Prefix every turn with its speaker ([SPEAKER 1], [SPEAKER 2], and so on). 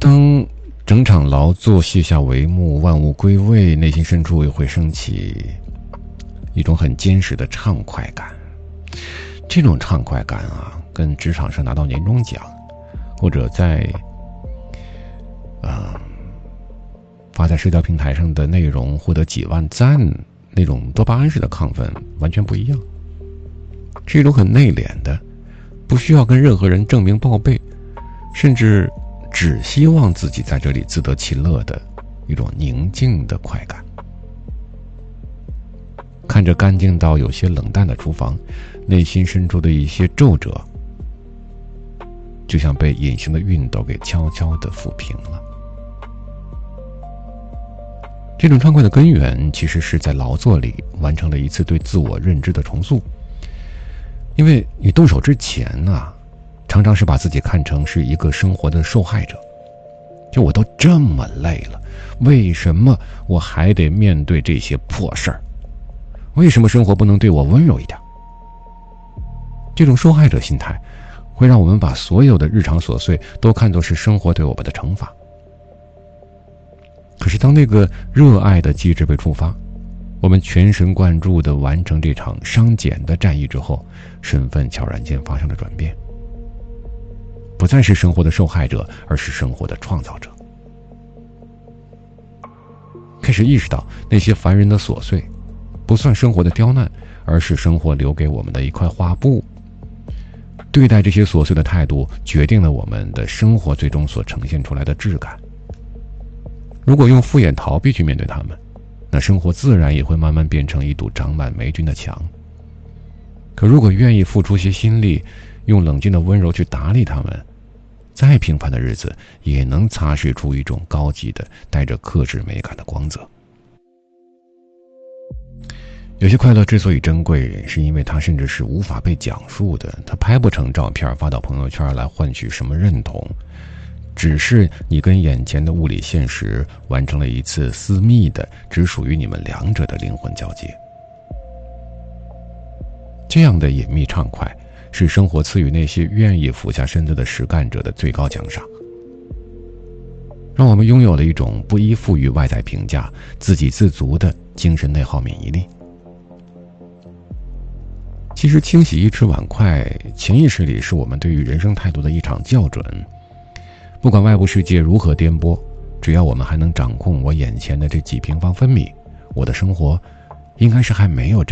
[SPEAKER 1] 当整场劳作卸下帷幕，万物归位，内心深处又会升起一种很坚实的畅快感。这种畅快感啊，跟职场上拿到年终奖，或者在发在社交平台上的内容获得几万赞那种多巴胺式的亢奋完全不一样。是一种很内敛的，不需要跟任何人正名报备，甚至只希望自己在这里自得其乐的一种宁静的快感。看着干净到有些冷淡的厨房，内心深处的一些皱褶就像被隐形的熨斗给悄悄地抚平了。这种畅快的根源其实是在劳作里完成了一次对自我认知的重塑。因为你动手之前常常是把自己看成是一个生活的受害者，就我都这么累了，为什么我还得面对这些破事儿？为什么生活不能对我温柔一点？这种受害者心态会让我们把所有的日常琐碎都看作是生活对我们的惩罚。可是当那个热爱的机制被触发，我们全神贯注地完成这场伤减的战役之后，身份悄然间发生了转变，不再是生活的受害者，而是生活的创造者。开始意识到那些烦人的琐碎不算生活的刁难，而是生活留给我们的一块画布。对待这些琐碎的态度决定了我们的生活最终所呈现出来的质感。如果用敷衍逃避去面对它们，那生活自然也会慢慢变成一堵长满霉菌的墙。可如果愿意付出些心力，用冷静的温柔去打理它们，再平凡的日子也能擦拭出一种高级的带着克制美感的光泽。有些快乐之所以珍贵，是因为它甚至是无法被讲述的，它拍不成照片发到朋友圈来换取什么认同，只是你跟眼前的物理现实完成了一次私密的只属于你们两者的灵魂交接。这样的隐秘畅快是生活赐予那些愿意俯下身子的实干者的最高奖赏，让我们拥有了一种不依附于外在评价、自给自足的精神内耗免疫力。其实清洗一池碗筷，潜意识里是我们对于人生态度的一场校准。不管外部世界如何颠簸，只要我们还能掌控我眼前的这几平方分米，我的生活应该是还没有真